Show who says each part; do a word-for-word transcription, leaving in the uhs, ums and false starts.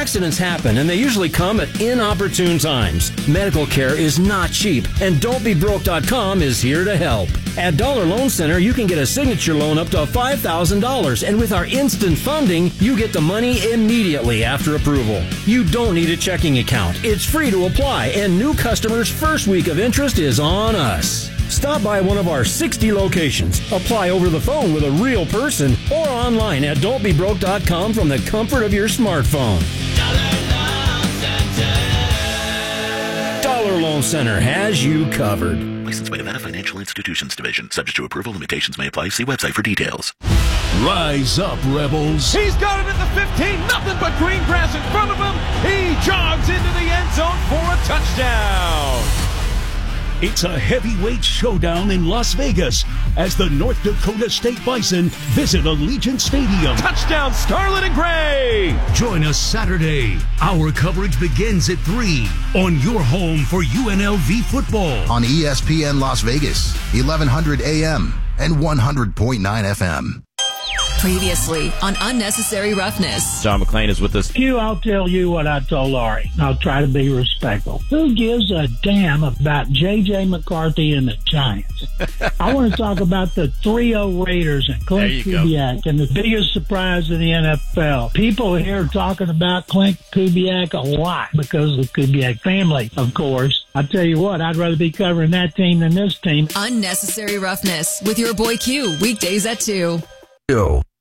Speaker 1: Accidents happen, and they usually come at inopportune times. Medical care is not cheap, and don't be broke dot com is here to help. At Dollar Loan Center, you can get a signature loan up to five thousand dollars, and with our instant funding, you get the money immediately after approval. You don't need a checking account. It's free to apply, and new customers' first week of interest is on us. Stop by one of our sixty locations. Apply over the phone with a real person or online at don't be broke dot com from the comfort of your smartphone. Dollar Loan Center has you covered.
Speaker 2: Licensed by Nevada Financial Institutions Division. Subject to approval. Limitations may apply. See website for details.
Speaker 3: Rise up, Rebels.
Speaker 4: He's got it at the fifteen. Nothing but green grass in front of him. He jogs into the end zone for a touchdown.
Speaker 3: It's a heavyweight showdown in Las Vegas as the North Dakota State Bison visit Allegiant Stadium.
Speaker 4: Touchdown, Scarlet and Gray!
Speaker 3: Join us Saturday. Our coverage begins at three on your home for U N L V football.
Speaker 5: On E S P N Las Vegas, eleven hundred A M and one hundred point nine F M.
Speaker 6: Previously on Unnecessary Roughness.
Speaker 7: John McClain is with us.
Speaker 8: Q, I'll tell you what I told Laurie. I'll try to be respectful. Who gives a damn about J J. McCarthy and the Giants? I want to talk about the three oh Raiders and Clint Kubiak and the biggest surprise in the N F L. People here are talking about Clint Kubiak a lot because of the Kubiak family, of course. I tell you what, I'd rather be covering that team than this team.
Speaker 6: Unnecessary Roughness with your boy Q, weekdays at two.
Speaker 5: Yo.